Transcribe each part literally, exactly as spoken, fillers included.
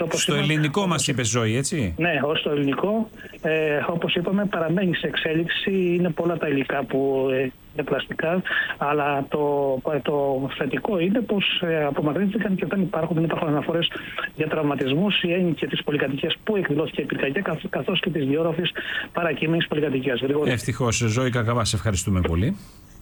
Όπως στο είπαμε, ελληνικό μας είπε Ζωή, έτσι. Ναι, ως το ελληνικό, ε, όπως είπαμε, παραμένει σε εξέλιξη. Είναι πολλά τα υλικά που ε, είναι πλαστικά, αλλά το, το θετικό είναι πως ε, απομακρύνθηκαν και δεν υπάρχουν, δεν υπάρχουν αναφορές για τραυματισμούς. Η έννοια της πολυκατοικίας που εκδηλώθηκε η πυρκαγιά, καθώς και της διόρροφης παρακείμενης πολυκατοικίας. Ευτυχώς. Ζωή Κακαβά, σε ευχαριστούμε πολύ.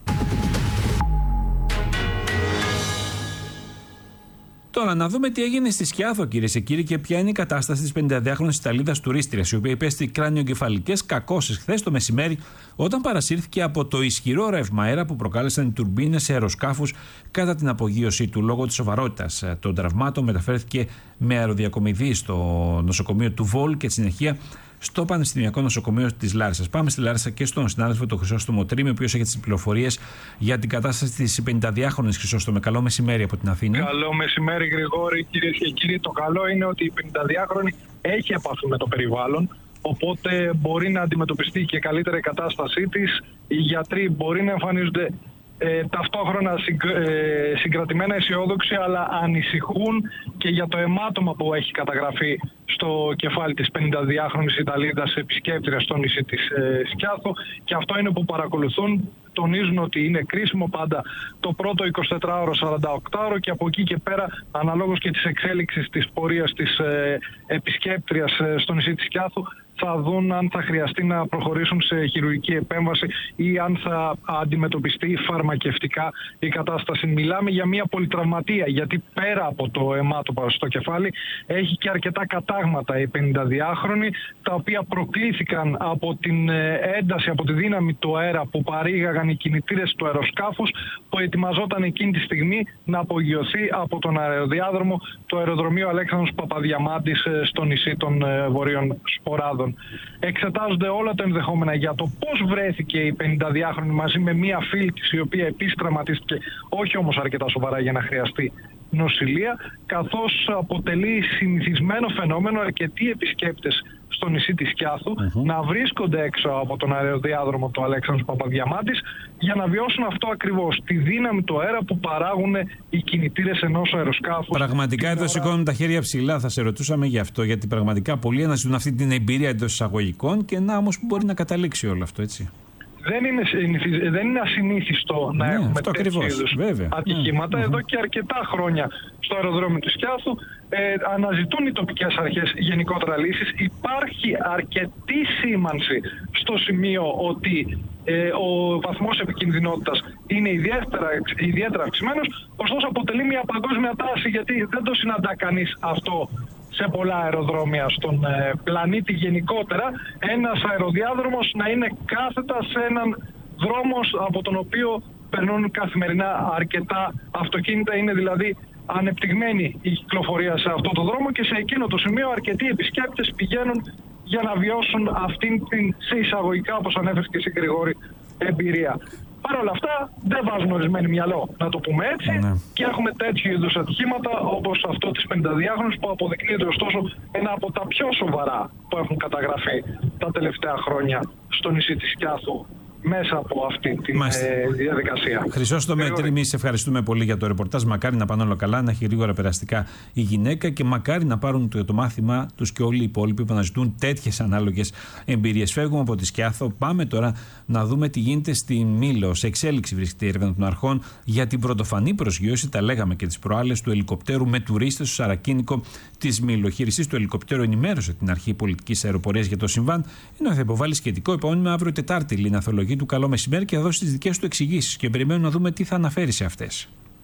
Τώρα, να δούμε τι έγινε στη Σκιάθο, κυρίες και κύριοι, και ποια είναι η κατάσταση της πενηνταδυάχρονης Ιταλίδας τουρίστριας, η οποία υπέστη κράνιο-εγκεφαλικές κακώσεις χθες το μεσημέρι, όταν παρασύρθηκε από το ισχυρό ρεύμα αέρα που προκάλεσαν οι τουρμπίνες σε αεροσκάφους κατά την απογείωσή του. Λόγω της σοβαρότητας των τραυμάτων, μεταφέρθηκε με αεροδιακομιδή στο νοσοκομείο του Βόλ και τη συνεχεία στο Πανεπιστημιακό Νοσοκομείο της Λάρισσας. Πάμε στη Λάρισα και στον συνάδελφο τον Χρυσόστομο Τρίμη, ο οποίος έχει τις πληροφορίες για την κατάσταση της πενηνταδυάχρονης. Χρυσόστομο, καλό μεσημέρι από την Αθήνα. Καλό μεσημέρι, Γρηγόρη, κυρίες και κύριοι. Το καλό είναι ότι η πενηνταδυάχρονη έχει επαφή με το περιβάλλον, οπότε μπορεί να αντιμετωπιστεί και καλύτερα η κατάστασή της. Οι γιατροί μπορεί να εμφανίζονται Ε, ταυτόχρονα συγκ, ε, συγκρατημένα αισιόδοξοι, αλλά ανησυχούν και για το αιμάτωμα που έχει καταγραφεί στο κεφάλι της πενηνταδυάχρονης Ιταλίδας επισκέπτριας στο νησί της ε, Σκιάθο, και αυτό είναι που παρακολουθούν. Τονίζουν ότι είναι κρίσιμο πάντα το πρώτο εικοσιτετράωρο σαρανταοκτάωρο, και από εκεί και πέρα, αναλόγως και της εξέλιξης της πορείας της ε, επισκέπτριας ε, στο νησί της Σκιάθου, θα δουν αν θα χρειαστεί να προχωρήσουν σε χειρουργική επέμβαση ή αν θα αντιμετωπιστεί φαρμακευτικά η κατάσταση. Μιλάμε για μια πολυτραυματία, γιατί πέρα από το αιμάτωμα στο κεφάλι έχει και αρκετά κατάγματα η πενηνταδυάχρονη, τα οποία προκλήθηκαν από την ένταση, από τη δύναμη του αέρα που παρήγαγαν οι κινητήρες του αεροσκάφους, που ετοιμαζόταν εκείνη τη στιγμή να απογειωθεί από τον αεροδιάδρομο του αεροδρομίου Αλέξανδρος Παπαδιαμάντης στο νησί των Βορείων Σποράδων. Εξετάζονται όλα τα ενδεχόμενα για το πώς βρέθηκε η πενηνταδυάχρονη μαζί με μία φίλη της, η οποία επίσης τραυματίστηκε, όχι όμως αρκετά σοβαρά για να χρειαστεί νοσηλεία, καθώς αποτελεί συνηθισμένο φαινόμενο αρκετοί επισκέπτες στο νησί της Σκιάθου mm-hmm. να βρίσκονται έξω από τον αεροδιάδρομο του Αλέξανδρος Παπαδιαμάντης για να βιώσουν αυτό ακριβώς, τη δύναμη του αέρα που παράγουν οι κινητήρες ενός αεροσκάφους. Πραγματικά εδώ ώρα... σηκώνουν τα χέρια ψηλά, θα σε ρωτούσαμε γι' αυτό, γιατί πραγματικά πολλοί αναζητούν αυτή την εμπειρία εντός εισαγωγικών, και να όμως που μπορεί να καταλήξει όλο αυτό, έτσι. Δεν είναι, δεν είναι ασυνήθιστο να ναι, έχουμε τέτοιου είδους ατυχήματα. Mm. Εδώ και αρκετά χρόνια στο αεροδρόμιο του Σκιάθου ε, αναζητούν οι τοπικές αρχές γενικότερα λύσεις. Υπάρχει αρκετή σήμανση στο σημείο ότι ε, ο βαθμός επικινδυνότητας είναι ιδιαίτερα, ιδιαίτερα αυξημένος, ωστόσο αποτελεί μια παγκόσμια τάση, γιατί δεν το συναντά κανείς αυτό σε πολλά αεροδρόμια στον ε, πλανήτη γενικότερα, ένας αεροδιάδρομος να είναι κάθετα σε έναν δρόμο από τον οποίο περνούν καθημερινά αρκετά αυτοκίνητα. Είναι δηλαδή ανεπτυγμένη η κυκλοφορία σε αυτό το δρόμο, και σε εκείνο το σημείο αρκετοί επισκέπτες πηγαίνουν για να βιώσουν αυτήν την, σε εισαγωγικά, όπως ανέφερε και εσύ, Γρηγόρη, εμπειρία. Παρ' όλα αυτά, δεν βάζουν ορισμένοι μυαλό, να το πούμε έτσι, ναι. Και έχουμε τέτοιου είδους ατυχήματα όπως αυτό της πενηνταδυάχρονης, που αποδεικνύεται ωστόσο ένα από τα πιο σοβαρά που έχουν καταγραφεί τα τελευταία χρόνια στο νησί της Σκιάθου, μέσα από αυτή τη ε, διαδικασία. Χρυσόστομε Τρίμη, σε ευχαριστούμε πολύ για το ρεπορτάζ. Μακάρι να πάνε όλα καλά, να έχει γρήγορα περαστικά η γυναίκα, και μακάρι να πάρουν το, το μάθημα τους και όλοι οι υπόλοιποι που αναζητούν τέτοιες ανάλογες εμπειρίες. Φεύγουμε από τη Σκιάθο. Πάμε τώρα να δούμε τι γίνεται στη Μήλο. Σε εξέλιξη βρίσκεται η έρευνα των αρχών για την πρωτοφανή προσγείωση, τα λέγαμε και τις προάλλες, του ελικοπτέρου με τουρίστες στο Σαρακίνικο της Μήλο. Ο χειριστής του ελικοπτέρου ενημέρωσε την αρχή πολιτικής αεροπορίας για το συμβάν, ενώ θα υποβάλει σχετικό υπόμνημα αύριο Τετάρτη λιναθολογική του. Καλό μεσημέρι, και θα δώσει τις δικές του εξηγήσεις, και περιμένουμε να δούμε τι θα αναφέρει σε αυτές.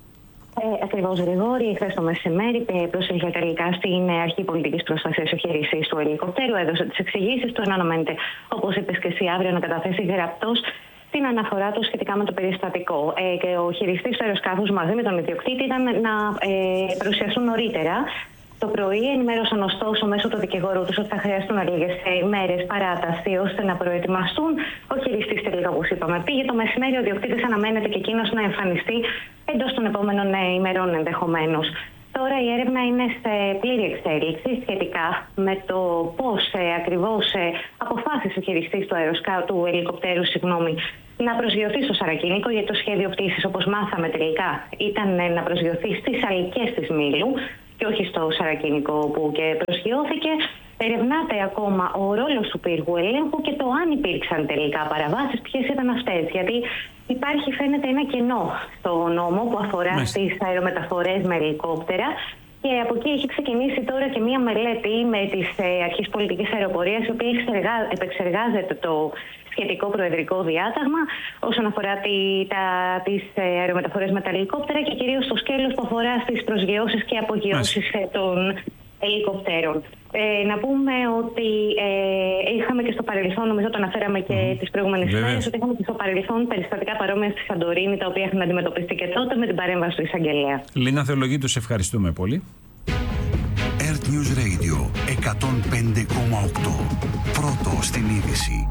Ε, Ακριβώς, Γρηγόρη, χθες το μεσημέρι πρόσεχε τελικά στην αρχή πολιτικής προστασίας ο χειριστής του ελικοπτέρου, έδωσε τις εξηγήσεις του, αναμένεται, όπως είπες και εσύ, αύριο να καταθέσει γραπτός την αναφορά του σχετικά με το περιστατικό. Ε, και ο χειριστής του αεροσκάφους μαζί με τον ιδιοκτήτη ήταν να ε, παρουσιαστούν νωρίτερα. Το πρωί ενημέρωσαν ωστόσο μέσω του δικηγόρου τους ότι θα χρειαστούν λίγες μέρες παράταση ώστε να προετοιμαστούν. Ο χειριστής τελικά, όπως είπαμε, πήγε το μεσημέρι. Ο ιδιοκτήτης αναμένεται και εκείνος να εμφανιστεί εντός των επόμενων ημερών ενδεχομένως. Τώρα η έρευνα είναι σε πλήρη εξέλιξη σχετικά με το πώς ε, ακριβώς ε, αποφάσισε ο χειριστής του, αεροσκα... του ελικοπτέρου συγγνώμη, να προσγειωθεί στο Σαρακίνικο, γιατί το σχέδιο πτήσης, όπως μάθαμε τελικά, ήταν ε, να προσγειωθεί στις αλικές της Μήλου. και όχι στο Σαρακινικό όπου και προσγειώθηκε. Ερευνάται ακόμα ο ρόλος του πύργου ελέγχου και το αν υπήρξαν τελικά παραβάσεις, ποιες ήταν αυτές. Γιατί υπάρχει, φαίνεται, ένα κενό στο νόμο που αφορά στις αερομεταφορές με ελικόπτερα. Και από εκεί έχει ξεκινήσει τώρα και μία μελέτη με τις αρχές πολιτικής αεροπορίας, η οποία επεξεργάζεται το σχετικό προεδρικό διάταγμα όσον αφορά τη, τα, τις αερομεταφορές με τα ελικόπτερα και κυρίως το σκέλος που αφορά στις προσγειώσεις και απογειώσεις των ελικοπτέρων. Ε, να πούμε ότι ε, είχαμε και στο παρελθόν, νομίζω το αναφέραμε και mm. τις προηγούμενες ημέρες, ότι είχαμε και στο παρελθόν περιστατικά παρόμοια στη Σαντορίνη, τα οποία έχουν αντιμετωπιστεί και τότε με την παρέμβαση του εισαγγελέα. Λίνα Θεολογίτου, σε ευχαριστούμε πολύ. Earth News Radio εκατόν πέντε κόμμα οκτώ. Πρώτο στην είδηση.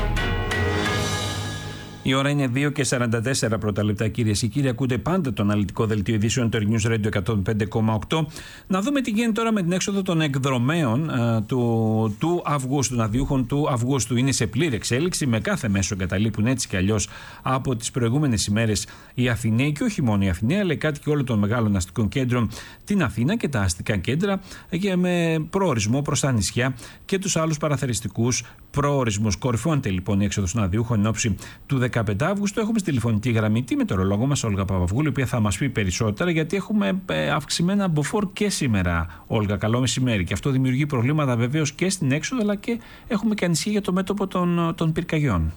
Η ώρα είναι δύο και σαράντα τέσσερα πρώτα λεπτά, κυρίες και κύριοι. Ακούτε πάντα το αναλυτικό δελτίο ειδήσεων του Earth News Radio εκατόν πέντε κόμμα οκτώ. Να δούμε τι γίνεται τώρα με την έξοδο των εκδρομέων ε, του, του Αυγούστου, των αδειούχων του Αυγούστου. Είναι σε πλήρη εξέλιξη, με κάθε μέσο εγκαταλείπουν έτσι κι αλλιώς από τις προηγούμενες ημέρες οι Αθηναίοι, και όχι μόνο οι Αθηναίοι, αλλά οι κάτοικοι όλων των μεγάλων αστικών κέντρων την Αθήνα και τα αστικά κέντρα, και με προορισμό προς τα νησιά και τους άλλους παραθεριστικούς προορισμούς. Κορυφώνεται λοιπόν η έξοδο των αδειούχων εν ώψη του δεκαπέντε Αυγούστου. Έχουμε στη τηλεφωνική γραμμή τη μετεωρολόγο μας, Όλγα Παπαβγούλη, η οποία θα μας πει περισσότερα, γιατί έχουμε αυξημένα μποφόρ και σήμερα. Όλγα, καλό μεσημέρι. Και αυτό δημιουργεί προβλήματα βεβαίως και στην έξοδο, αλλά και έχουμε και ανησυχία για το μέτωπο των, των πυρκαγιών.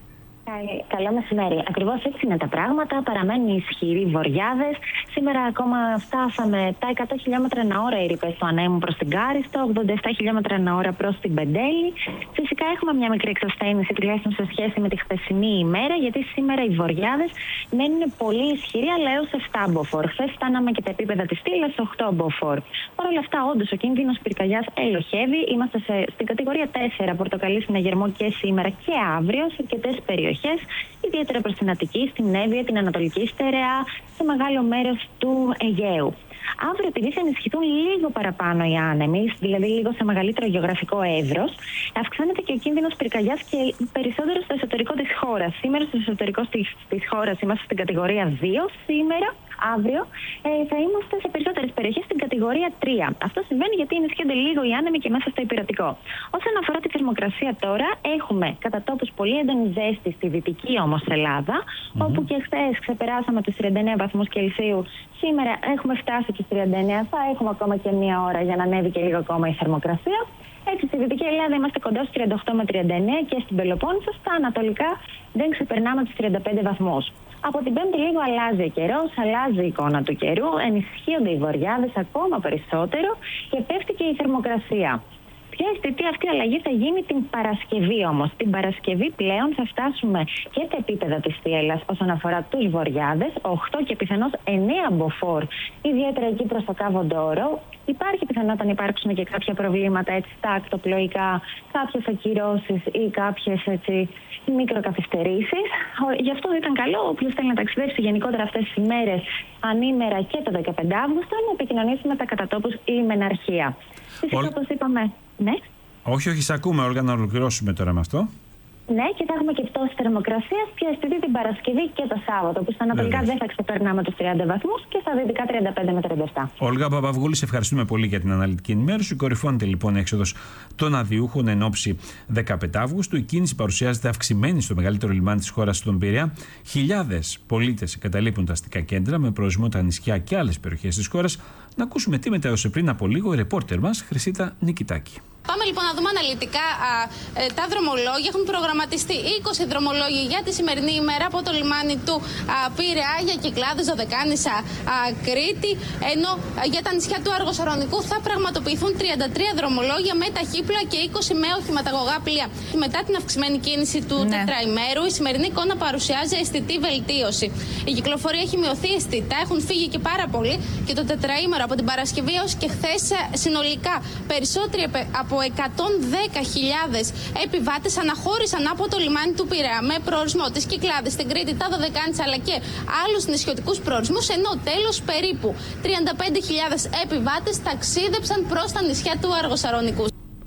Καλό μεσημέρι. Ακριβώς έτσι είναι τα πράγματα. Παραμένουν ισχυροί βοριάδες. Σήμερα ακόμα φτάσαμε τα εκατό χιλιόμετρα ανά ώρα οι ρήπες του ανέμου προς την Κάριστο, ογδόντα επτά χιλιόμετρα ανά ώρα προς την Πεντέλη. Φυσικά έχουμε μια μικρή εξασθένηση, τουλάχιστον σε σχέση με τη χθεσινή ημέρα, γιατί σήμερα οι βοριάδες μένουν πολύ ισχυροί, αλλά έως επτά μποφόρ. Χθες φτάναμε και τα επίπεδα της Στήλας οκτώ μποφόρ. Παρ' όλα αυτά, όντως ο κίνδυνος πυρκαγιάς ελοχεύει. Είμαστε σε, στην κατηγορία τέσσερα, πορτοκαλί συναγερμό και σήμερα και αύριο σε αρκετές περιοχές. Ιδιαίτερα προς την Αττική, στην Εύβοια, την Ανατολική Στερεά, σε μεγάλο μέρος του Αιγαίου. Αύριο, επειδή θα ενισχυθούν λίγο παραπάνω οι άνεμοι, δηλαδή λίγο σε μεγαλύτερο γεωγραφικό εύρος, αυξάνεται και ο κίνδυνος πυρκαγιάς και περισσότερο στο εσωτερικό της χώρας. Σήμερα στο εσωτερικό της χώρας είμαστε στην κατηγορία δύο, σήμερα, αύριο, ε, θα είμαστε σε περισσότερες περιοχές στην κατηγορία τρία. Αυτό συμβαίνει γιατί ενισχύονται λίγο οι άνεμοι και μέσα στο υπηρετικό. Όσον αφορά τη θερμοκρασία τώρα, έχουμε κατά τόπους πολύ έντονη ζέστη στη δυτική όμως Ελλάδα, mm-hmm. όπου και χθες ξεπεράσαμε τους τριάντα εννέα βαθμούς Κελσίου. Σήμερα έχουμε φτάσει τους τριάντα εννέα, θα έχουμε ακόμα και μία ώρα για να ανέβει και λίγο ακόμα η θερμοκρασία. Έτσι, στη Δυτική Ελλάδα είμαστε κοντά στους τριάντα οκτώ με τριάντα εννέα και στην Πελοπόννησο, στα ανατολικά δεν ξεπερνάμε τους τριάντα πέντε βαθμούς. Από την Πέμπτη λίγο αλλάζει ο καιρός, αλλάζει η εικόνα του καιρού, ενισχύονται οι βοριάδες ακόμα περισσότερο και πέφτει και η θερμοκρασία. Πιο αισθητή αυτή η αλλαγή θα γίνει την Παρασκευή όμως. Την Παρασκευή πλέον θα φτάσουμε και τα επίπεδα της θύελλας όσον αφορά τους βοριάδες, οκτώ και πιθανώς εννέα μποφόρ, ιδιαίτερα εκεί προς το Κάβο Ντόρο. Υπάρχει πιθανότητα να υπάρξουν και κάποια προβλήματα έτσι, στα ακτοπλοϊκά, κάποιες ακυρώσεις ή κάποιες έτσι, μικροκαθυστερήσεις. Γι' αυτό ήταν καλό, όποιος θέλει να ταξιδέψει γενικότερα αυτές τις ημέρες, ανήμερα και το δεκαπέντε Αυγούστου, να επικοινωνήσει με τα κατατόπους ή μεναρχία. Φυσικά, Ολ... όπως είπαμε, ναι. Όχι, όχι, σε ακούμε, Όλγα, να ολοκληρώσουμε τώρα με αυτό. Ναι, και θα έχουμε και πτώση θερμοκρασίας πιο αισθητή την Παρασκευή και το Σάββατο, που στα ανατολικά δεν θα ξεπερνάμε τους τριάντα βαθμούς και στα δυτικά τριάντα πέντε με τριάντα επτά. Όλγα Παπαβγούλη, σε ευχαριστούμε πολύ για την αναλυτική ενημέρωση. Κορυφώνεται λοιπόν η έξοδος των αδειούχων εν ώψη δεκαπέντε Αυγούστου. Η κίνηση παρουσιάζεται αυξημένη στο μεγαλύτερο λιμάνι της χώρας, στον Πειραιά. Χιλιάδες πολίτες εγκαταλείπουν τα αστικά κέντρα με προορισμό τα νησιά και άλλες περιοχές της χώρας. Να ακούσουμε τι μετέδωσε πριν από λίγο η ρεπόρτερ μας Χρυσίτα Νικητάκη. Πάμε λοιπόν να δούμε αναλυτικά α, ε, τα δρομολόγια. Έχουν προγραμματιστεί είκοσι δρομολόγοι για τη σημερινή ημέρα από το λιμάνι του α, Πειραιά για Κυκλάδες, Δωδεκάνησα, α, Κρήτη. Ενώ α, για τα νησιά του Αργοσαρονικού θα πραγματοποιηθούν τριάντα τρία δρομολόγια με ταχύπλοα και είκοσι με οχηματαγωγά πλοία. Μετά την αυξημένη κίνηση του ναι. τετραημέρου, η σημερινή εικόνα παρουσιάζει αισθητή βελτίωση. Η κυκλοφορία έχει μειωθεί αισθητά, έχουν φύγει και πάρα πολύ και το τετραήμερο από την Παρασκευή έως και χθες συνολικά περισσότεροι από από εκατόν δέκα χιλιάδες επιβάτες αναχώρησαν από το λιμάνι του Πειραιά με προορισμό τις Κυκλάδες, την Κρήτη, τα Δωδεκάνησα αλλά και άλλους νησιωτικούς προορισμούς, ενώ τέλος περίπου τριάντα πέντε χιλιάδες επιβάτες ταξίδεψαν προς τα νησιά του Αργοσαρονικού.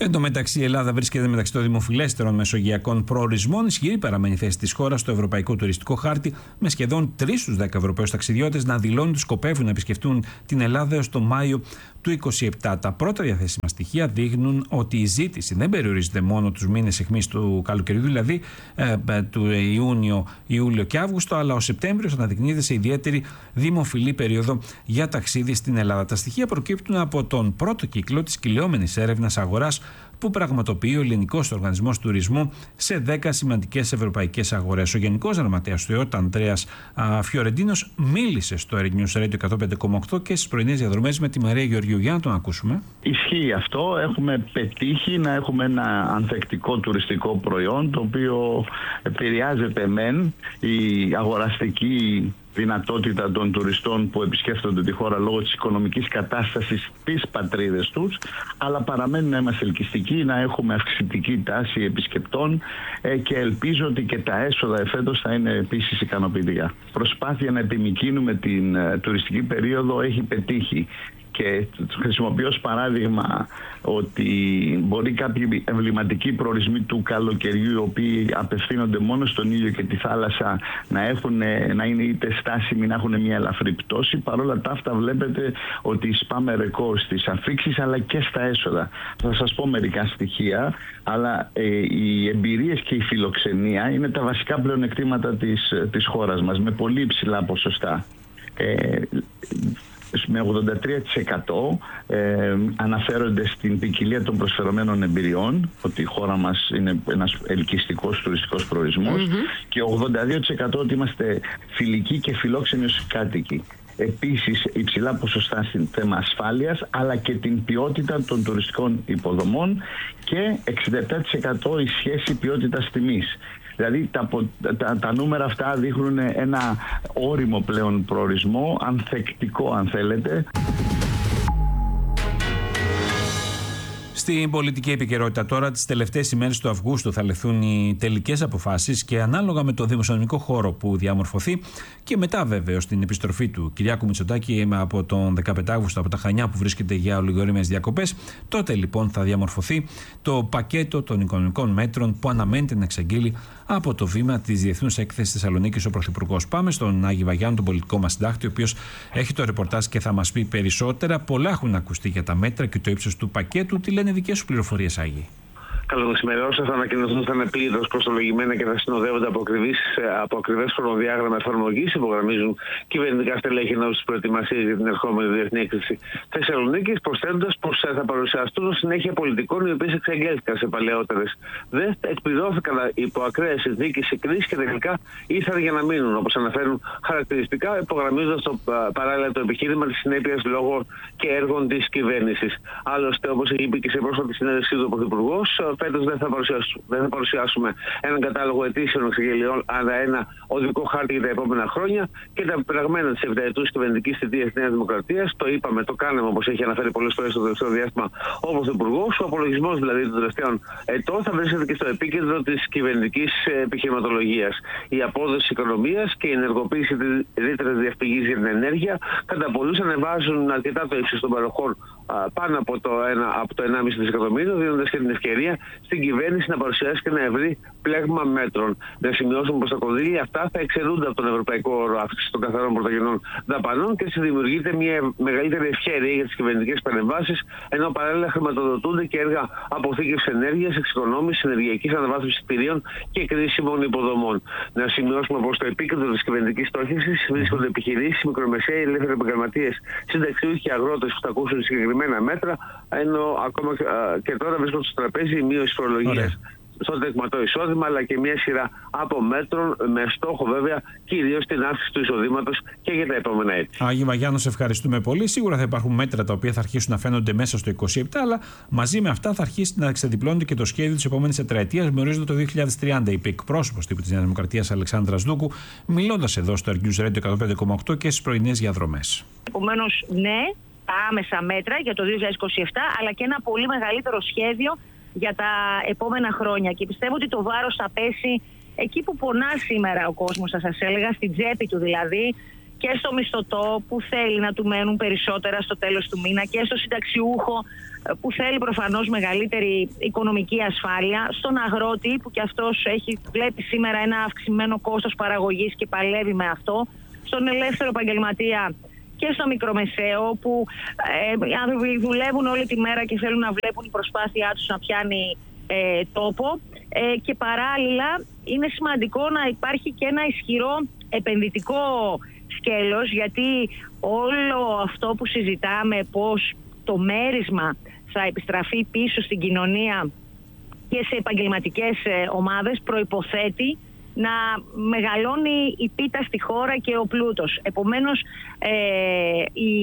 Εν τω μεταξύ, η Ελλάδα βρίσκεται μεταξύ των δημοφιλέστερων μεσογειακών προορισμών. Ισχυρή παραμένει η θέση της χώρας στο ευρωπαϊκό τουριστικό χάρτη, με σχεδόν τρεις στους δέκα Ευρωπαίους ταξιδιώτες να δηλώνουν ότι σκοπεύουν να επισκεφτούν την Ελλάδα έως το Μάιο του είκοσι επτά. Τα πρώτα διαθέσιμα στοιχεία δείχνουν ότι η ζήτηση δεν περιορίζεται μόνο τους μήνες αιχμής του καλοκαιριού, δηλαδή ε, του Ιούνιο, Ιούλιο και Αύγουστο, αλλά ο Σεπτέμβριος αναδεικνύεται σε ιδιαίτερη δημοφιλή περίοδο για ταξίδι στην Ελλάδα. Τα στοιχεία προκύπτουν από τον πρώτο κύκλο της κυλιόμενης έρευνας αγοράς που πραγματοποιεί ο Ελληνικός Οργανισμός Τουρισμού σε δέκα σημαντικές ευρωπαϊκές αγορές. Ο Γενικός Γραμματέας του ΕΟΤ, Ανδρέας Φιωρεντίνος, μίλησε στο Air News Radio εκατόν πέντε κόμμα οκτώ και στις πρωινές διαδρομές με τη Μαρία Γεωργίου. Για να τον ακούσουμε. Ισχύει αυτό. Έχουμε πετύχει να έχουμε ένα ανθεκτικό τουριστικό προϊόν, το οποίο επηρεάζεται μεν η αγοραστική δυνατότητα των τουριστών που επισκέφτονται τη χώρα λόγω της οικονομικής κατάστασης της πατρίδες τους, αλλά παραμένει να είμαστε ελκυστικοί, να έχουμε αυξητική τάση επισκεπτών ε, και ελπίζω ότι και τα έσοδα εφέτος θα είναι επίσης ικανοποιητικά. Προσπάθεια να επιμικρύνουμε την ε, τουριστική περίοδο έχει πετύχει. Και χρησιμοποιώ ως παράδειγμα ότι μπορεί κάποιοι εμβληματικοί προορισμοί του καλοκαιριού, οι οποίοι απευθύνονται μόνο στον ήλιο και τη θάλασσα, να, έχουν, να είναι είτε στάσιμοι, να έχουν μια ελαφρή πτώση. Παρ' όλα τα αυτά βλέπετε ότι σπάμε ρεκόρ στις αφίξεις αλλά και στα έσοδα. Θα σας πω μερικά στοιχεία, αλλά ε, οι εμπειρίες και η φιλοξενία είναι τα βασικά πλεονεκτήματα της, της χώρας μας, με πολύ υψηλά ποσοστά. Ε, με ογδόντα τρία τοις εκατό ε, αναφέρονται στην ποικιλία των προσφερωμένων εμπειριών, ότι η χώρα μας είναι ένας ελκυστικός τουριστικός προορισμός, mm-hmm. και ογδόντα δύο τοις εκατό ότι είμαστε φιλικοί και φιλόξενοι ως κάτοικοι. Επίσης υψηλά ποσοστά στην θέμα ασφάλειας, αλλά και την ποιότητα των τουριστικών υποδομών, και εξήντα επτά τοις εκατό η σχέση ποιότητας τιμής. Δηλαδή τα, τα, τα νούμερα αυτά δείχνουν ένα όριμο πλέον προορισμό, ανθεκτικό αν θέλετε. Στην πολιτική επικαιρότητα τώρα, τις τελευταίες ημέρες του Αυγούστου θα ληφθούν οι τελικές αποφάσεις και ανάλογα με το δημοσιονομικό χώρο που διαμορφωθεί και μετά βέβαια στην επιστροφή του Κυριάκου Μητσοτάκη από τον δεκαπέντε Αυγούστου από τα Χανιά που βρίσκεται για ολιγορήμες διακοπές, τότε λοιπόν θα διαμορφωθεί το πακέτο των οικονομικών μέτρων που αναμένεται να εξαγγείλει από το βήμα της Διεθνούς Έκθεσης Θεσσαλονίκης ο Πρωθυπουργός. Πάμε στον Άγη Βαγιάννη, τον πολιτικό μας συντάκτη, ο οποίος έχει το ρεπορτάζ και θα μας πει περισσότερα. Πολλά έχουν ακουστεί για τα μέτρα και το ύψος του πακέτου. Τι λένε οι δικές σου πληροφορίες, Άγη? Καλό μεσημέρι. Όσα θα ανακοινωθούν θα είναι πλήρως κοστολογημένα και θα συνοδεύονται από, από ακριβές χρονοδιάγραμμα εφαρμογής, υπογραμμίζουν κυβερνητικά στελέχη ενώ στις προετοιμασίες για την ερχόμενη Διεθνή Έκθεση Θεσσαλονίκης, προσθέτοντας πως θα παρουσιαστούν συνέχεια πολιτικών οι οποίες εξαγγέλθηκαν σε παλαιότερες. Δεν εκπληρώθηκαν υπό ακραίες συνθήκες η κρίση και τελικά ήρθαν για να μείνουν, όπως αναφέρουν χαρακτηριστικά, υπογραμμίζοντας το, παράλληλα το επιχείρημα της συνέπειας λόγω και έργων της κυβέρνησης. Άλλωστε, όπως είπε και σε πρόσφατη συνέντευξή του ο Πρωθυπουργός, φέτος δεν θα, δεν θα παρουσιάσουμε έναν κατάλογο αιτήσεων εξαγγελιών, αλλά ένα οδικό χάρτη για τα επόμενα χρόνια και τα πειραγμένα της επταετούς κυβερνητικής θητείας της Νέας Δημοκρατίας. Το είπαμε, το κάναμε, όπως έχει αναφέρει πολλές φορές στο τελευταίο διάστημα ο Πρωθυπουργός. Ο απολογισμός δηλαδή των τελευταίων ετών θα βρίσκεται και στο επίκεντρο της κυβερνητικής επιχειρηματολογίας. Η απόδοση της οικονομίας και η ενεργοποίηση της ρήτρας διαφυγής για την ενέργεια κατά πολλούς ανεβάζουν αρκετά το ύψος των παροχών πάνω από το, ένα, από το ενάμιση δισεκατομμύριο, δίνοντας και την ευκαιρία στην κυβέρνηση να παρουσιάσει και ένα ευρύ πλέγμα μέτρων. Να σημειώσουμε πως τα κονδύλια αυτά θα εξαιρούνται από τον ευρωπαϊκό όρο αύξηση των καθαρών πρωτογενών δαπανών και δημιουργείται μια μεγαλύτερη ευχέρεια για τις κυβερνητικές παρεμβάσεις, ενώ παράλληλα χρηματοδοτούνται και έργα αποθήκευσης ενέργειας, εξοικονόμησης, ενεργειακής αναβάθμισης κτηρίων και κρίσιμων υποδομών. Να σημειώσουμε πως στο επίκεντρο της κυβερνητικής στόχευσης βρίσκονται επιχειρήσεις, μικρομεσαίοι, ελεύθεροι επαγγελματίες, συνταξιούχοι και αγρότες που θα ακούσουν συγκεκριμένα μέτρα, ενώ ακόμα και τώρα βρίσκονται στο τραπέζι η μείωση φορολογίας στο τεκματό εισόδημα, αλλά και μια σειρά από μέτρων με στόχο βέβαια κυρίως την αύξηση του εισοδήματος και για τα επόμενα έτη. Άγη Βαγιάννη, σε ευχαριστούμε πολύ. Σίγουρα θα υπάρχουν μέτρα τα οποία θα αρχίσουν να φαίνονται μέσα στο είκοσι επτά, αλλά μαζί με αυτά θα αρχίσει να ξεδιπλώνεται και το σχέδιο της επόμενης τετραετίας με ορίζοντα το δύο χιλιάδες τριάντα, είπε εκπρόσωπος τύπου της Νέας Δημοκρατίας Αλεξάνδρας Δούκου, μιλώντας εδώ στο Air News Radio εκατόν πέντε κόμμα οκτώ και στις πρωινές διαδρομές. Επομένως, ναι, τα άμεσα μέτρα για το δύο χιλιάδες είκοσι επτά, αλλά και ένα πολύ μεγαλύτερο σχέδιο για τα επόμενα χρόνια. Και πιστεύω ότι το βάρος θα πέσει εκεί που πονά σήμερα ο κόσμος, θα σας έλεγα, στην τσέπη του δηλαδή, και στο μισθωτό που θέλει να του μένουν περισσότερα στο τέλος του μήνα και στο συνταξιούχο που θέλει προφανώς μεγαλύτερη οικονομική ασφάλεια, στον αγρότη που και αυτός έχει, βλέπει σήμερα ένα αυξημένο κόστος παραγωγής και παλεύει με αυτό, στον ελεύθερο επαγγελματία και στο μικρομεσαίο που ε, οι άνθρωποι δουλεύουν όλη τη μέρα και θέλουν να βλέπουν η προσπάθειά τους να πιάνει ε, τόπο ε, και παράλληλα είναι σημαντικό να υπάρχει και ένα ισχυρό επενδυτικό σκέλος, γιατί όλο αυτό που συζητάμε, πως το μέρισμα θα επιστραφεί πίσω στην κοινωνία και σε επαγγελματικές ομάδες, προϋποθέτει να μεγαλώνει η πίτα στη χώρα και ο πλούτος. Επομένως, ε, η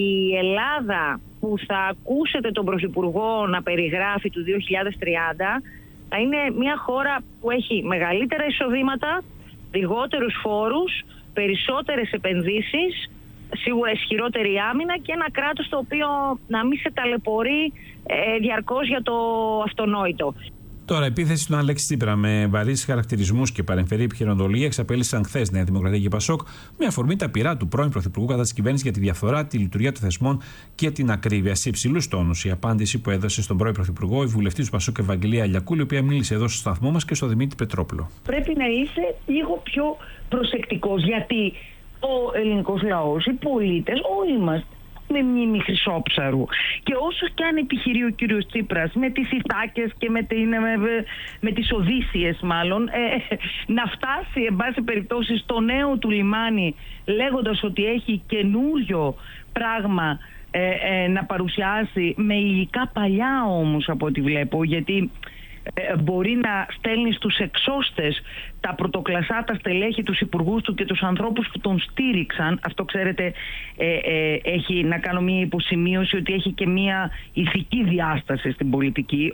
Ελλάδα που θα ακούσετε τον Πρωθυπουργό να περιγράφει του δύο χιλιάδες τριάντα θα είναι μια χώρα που έχει μεγαλύτερα εισοδήματα, λιγότερους φόρους, περισσότερες επενδύσεις, σίγουρα ισχυρότερη άμυνα και ένα κράτος το οποίο να μην σε ταλαιπωρεί ε, διαρκώς για το αυτονόητο. Τώρα, επίθεση του Αλέξη Τσίπρα με βαρύς χαρακτηρισμούς και παρεμφερή επιχειρηματολογία εξαπέλυσαν χθες Νέα Δημοκρατία και Πασόκ με αφορμή τα πειρά του πρώην Πρωθυπουργού κατά της κυβέρνησης για τη διαφθορά, τη λειτουργία των θεσμών και την ακρίβεια. Σε υψηλούς τόνους η απάντηση που έδωσε στον πρώην Πρωθυπουργό η βουλευτής του Πασόκ Ευαγγελία Αλιακούλη, η οποία μίλησε εδώ στο σταθμό μας και στο Δημήτρη Πετρόπουλο. Πρέπει να είσαι λίγο πιο προσεκτικός, γιατί ο ελληνικός λαός, οι πολίτες, όλοι μας με μνήμη χρυσόψαρου. Και όσο και αν επιχειρεί ο κύριος Τσίπρας με τις Ιθάκες και με, την, με, με τις Οδύσσιες μάλλον, ε, να φτάσει εν πάση περιπτώσει στο νέο του λιμάνι λέγοντας ότι έχει καινούριο πράγμα ε, ε, να παρουσιάσει, με υλικά παλιά όμως από ό,τι βλέπω, γιατί Ε, μπορεί να στέλνει στους εξώστες τα πρωτοκλασσάτα στελέχη, τους υπουργούς του και τους ανθρώπους που τον στήριξαν. Αυτό, ξέρετε, ε, ε, έχει να κάνω μία υποσημείωση ότι έχει και μία ηθική διάσταση στην πολιτική.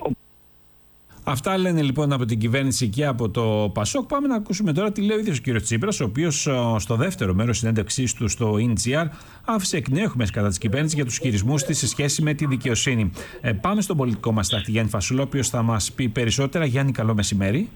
Αυτά λένε λοιπόν από την κυβέρνηση και από το Πασόκ. Πάμε να ακούσουμε τώρα τι λέει ο ίδιος ο κ. Τσίπρας, ο οποίος στο δεύτερο μέρος συνέντευξής του στο ι εν τζι αρ άφησε εκ νέου εχμές κατά της κυβέρνησης για τους χειρισμούς της σε σχέση με τη δικαιοσύνη. Ε, πάμε στον πολιτικό μας στάχτη Γιάννη Φασούλα, ο οποίος θα μας πει περισσότερα. Γιάννη, καλό μεσημέρι.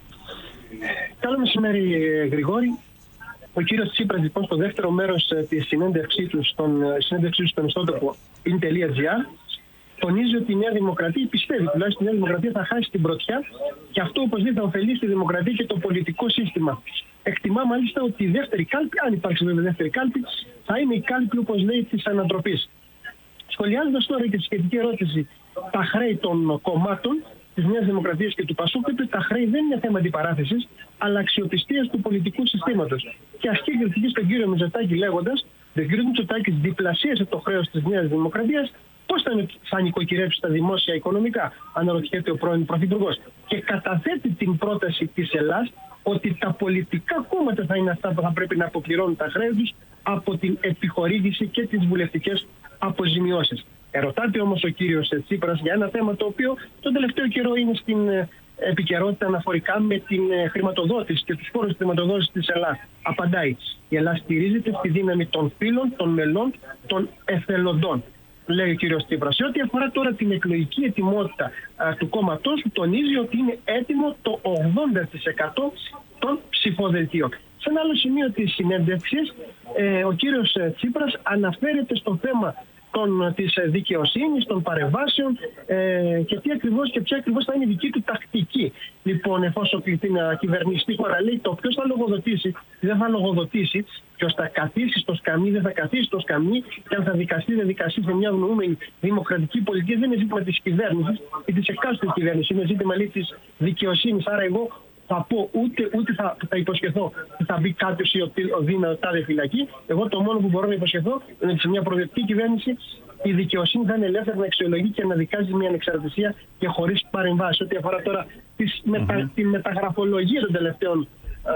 Καλό μεσημέρι, Γρηγόρη. Ο κύριος Τσίπρας, λοιπόν, στο δεύτερο μέρος της συνέντευξής του στον, στον ιστότοπο ι εν τελεία τζι αρ, τονίζει ότι η Νέα Δημοκρατία πιστεύει, τουλάχιστον η Νέα Δημοκρατία θα χάσει την πρωτιά και αυτό οπωσδήποτε θα ωφελήσει τη δημοκρατία και το πολιτικό σύστημα. Εκτιμά μάλιστα ότι η δεύτερη κάλπη, αν υπάρξει βέβαια δεύτερη κάλπη, θα είναι η κάλπη, όπως λέει, της ανατροπής. Σχολιάζοντας τώρα και τη σχετική ερώτηση τα χρέη των κομμάτων της Νέας Δημοκρατίας και του Πασόκ, είπε ότι τα χρέη δεν είναι θέμα αντιπαράθεσης, αλλά αξιοπιστίας του πολιτικού συστήματος. Και ασκεί κριτική στον κύριο Μητσοτάκη λέγοντας ότι ο κύριο Μητσοτάκης διπλασίασε το χρέος της Νέας Δημοκρατίας. Πώς θα, θα νοικοκυρέψει τα δημόσια οικονομικά, αναρωτιέται ο πρώην Πρωθυπουργός. Και καταθέτει την πρόταση της Ελλάδας ότι τα πολιτικά κόμματα θα είναι αυτά που θα πρέπει να αποπληρώνουν τα χρέη τους από την επιχορήγηση και τις βουλευτικές αποζημιώσεις. Ερωτάται όμως ο κύριος Τσίπρας για ένα θέμα το οποίο τον τελευταίο καιρό είναι στην επικαιρότητα αναφορικά με την χρηματοδότηση και τους φόρους χρηματοδότησης της Ελλάδας. Απαντάει, η Ελλάδα στηρίζεται στη δύναμη των φίλων, των μελών, των εθελοντών. Λέει ο κύριος Τσίπρας. Σε ό,τι αφορά τώρα την εκλογική ετοιμότητα α, του κόμματός του, τονίζει ότι είναι έτοιμο το ογδόντα τοις εκατό των ψηφοδελτίων. Σε ένα άλλο σημείο της συνέντευξης, ε, ο κύριος Τσίπρας αναφέρεται στο θέμα των, της δικαιοσύνης, των παρεμβάσεων ε, και τι ακριβώς και ποια ακριβώς θα είναι η δική του τακτική. Λοιπόν, εφόσον κληθεί να κυβερνήσει τη χώρα, λέει το ποιος θα λογοδοτήσει, δεν θα λογοδοτήσει, ποιος θα καθίσει στο σκαμί, δεν θα καθίσει στο σκαμί, και αν θα δικαστεί, δεν δικαστεί σε μια γνωρούμενη δημοκρατική πολιτική. Δεν είναι ζήτημα της κυβέρνησης ή της εκάστοτε κυβέρνησης, είναι ζήτημα λέει, της δικαιοσύνης. Άρα, εγώ θα πω ούτε, ούτε θα, θα υποσχεθώ ότι θα μπει κάποιος ή ο Δίνα τάδε φυλακή. Εγώ το μόνο που μπορώ να υποσχεθώ είναι ότι σε μια προοδευτική κυβέρνηση η δικαιοσύνη θα είναι ελεύθερη να αξιολογεί και να δικάζει μια ανεξαρτησία και χωρίς παρεμβάσεις. Ό,τι αφορά τώρα τις μετα, mm-hmm. τη μεταγραφολογία των τελευταίων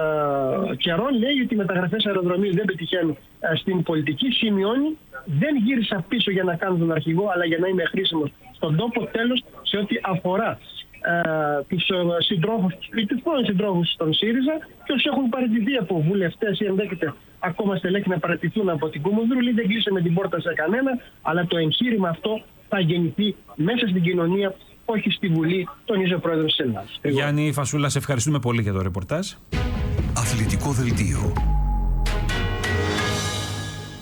ε, καιρών, λέει ότι οι μεταγραφές αεροδρομίου δεν πετυχαίνουν ε, στην πολιτική. Σημειώνει, δεν γύρισα πίσω για να κάνω τον αρχηγό, αλλά για να είμαι χρήσιμος στον τόπο. Τέλος, σε ό,τι αφορά Uh, τους uh, συντρόφους ή τους πρώην συντρόφους των ΣΥΡΙΖΑ και όσους έχουν παραιτηθεί από βουλευτές ή ενδέχεται ακόμα στελέχη να παραιτηθούν από την Κομμουνδρούλη, δεν κλείσαμε την πόρτα σε κανένα, αλλά το εγχείρημα αυτό θα γεννηθεί μέσα στην κοινωνία, όχι στη Βουλή, τονίζει ο Πρόεδρος της Ελλάδας. Γιάννη Φασούλα, σε ευχαριστούμε πολύ για το ρεπορτάζ. Αθλητικό δελτίο.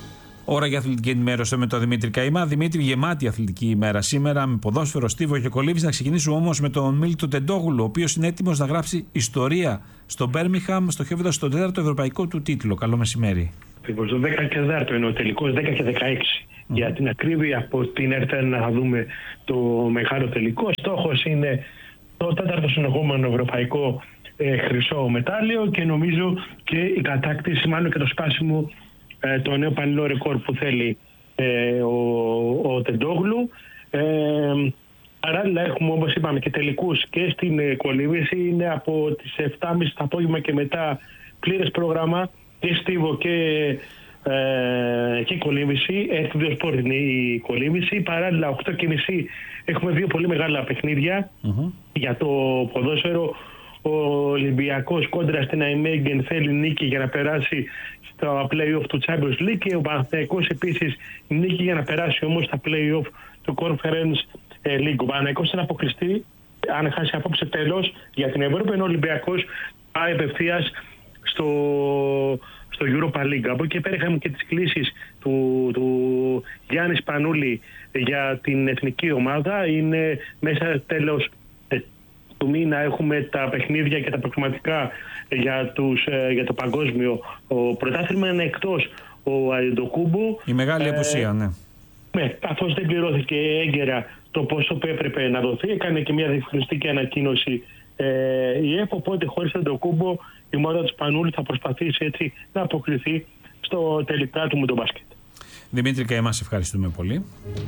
Ώρα για αθλητική ενημέρωση με τον Δημήτρη Καημά. Δημήτρη, γεμάτη αθλητική ημέρα σήμερα με ποδόσφαιρο, στίβο και κολύμβηση. Να ξεκινήσουμε όμως με τον Μίλτο Τεντόγλου, ο οποίος είναι έτοιμος να γράψει ιστορία στο Μπέρμιγχαμ, στοχεύοντας στον τέταρτο ευρωπαϊκό του τίτλο. Καλό μεσημέρι. Ακριβώς, το δέκα και τέταρτο είναι ο τελικός, δέκα και δεκαέξι. Mm. Για την ακρίβεια, από την Ερτέν να δούμε το μεγάλο τελικό. Στόχος είναι το τέταρτο συνεχόμενο ευρωπαϊκό ε, χρυσό μετάλλιο και νομίζω και η κατάκτηση, μάλλον και το σπάσιμο ε, το νέο πανελληνικό ρεκόρ που θέλει ε, ο, ο Τεντόγλου. Ε, παράλληλα έχουμε, όπως είπαμε, και τελικούς και στην ε, κολύμβηση. Είναι από τις επτά και μισή το απόγευμα και μετά πλήρες πρόγραμμα και στίβο και, ε, και κολύμβηση. Έχει δύο σπορ είναι η κολύμβηση. Παράλληλα οκτώ και μισή έχουμε δύο πολύ μεγάλα παιχνίδια mm-hmm. για το ποδόσφαιρο. Ο Ολυμπιακός κόντρα στην Αϊμέγγεν θέλει νίκη για να περάσει στο play-off του Champions League και ο Παναθηναϊκός επίσης νίκη για να περάσει όμως στα play-off του Conference League. Ο Παναθηναϊκός θα αποκλειστεί αν χάσει απόψε τέλος για την Ευρώπη, ενώ ο Ολυμπιακός πάει απευθείας στο, στο Europa League. Από εκεί πέρα είχαμε και τις κλήσεις του, του Γιάννη Σπανούλη για την εθνική ομάδα. Είναι μέσα τέλος του μήνα έχουμε τα παιχνίδια και τα προγραμματικά για, τους, για το παγκόσμιο. Ο πρωτάθλημα είναι εκτός ο Αντετοκούμπο. Η μεγάλη απουσία, ε, ναι. Ναι, καθώς δεν πληρώθηκε έγκαιρα το πόσο έπρεπε να δοθεί, έκανε και μια διευκρινιστική ανακοίνωση ε, η ΕΠ, οπότε χωρίς Αντετοκούμπο η ομάδα του Σπανούλη θα προσπαθήσει έτσι να αποκριθεί στο τελικά του Μουντομπάσκετ. Δημήτρη Καημά, σε ευχαριστούμε πολύ.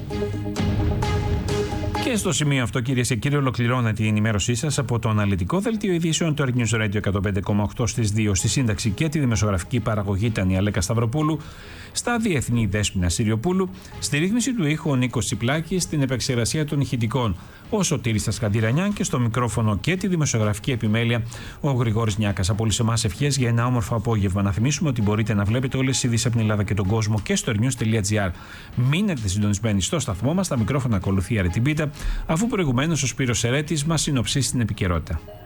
Και στο σημείο αυτό, κυρίες και κύριοι, ολοκληρώνεται η ενημέρωσή σας από το αναλυτικό δελτίο ειδήσεων του Air News Radio εκατόν πέντε κόμμα οκτώ στις δύο. Στη σύνταξη και τη δημοσιογραφική παραγωγή ήταν η Αλέκα Σταυροπούλου, στα διεθνή Δέσποινα Συριοπούλου, στη ρύθμιση του ήχου ο Νίκος Τσιπλάκης, στην επεξεργασία των ηχητικών ο Σωτήρης Τασκαντηρανιάν και στο μικρόφωνο και τη δημοσιογραφική επιμέλεια ο Γρηγόρης Νιάκας. Από όλους εμάς ευχές για ένα όμορφο απόγευμα. Να θυμίσουμε ότι μπορείτε να βλέπετε όλες τις ειδήσεις από την Ελλάδα και τον κόσμο και στο airnews.gr. Μείνετε συντονισμένοι στο σταθμό μας. Τα μικρόφωνα ακολουθεί η Αρετιμπίτα, αφού προηγουμένως ο Σπύρος Σερέτης μας συνοψίσει την επικαιρότητα.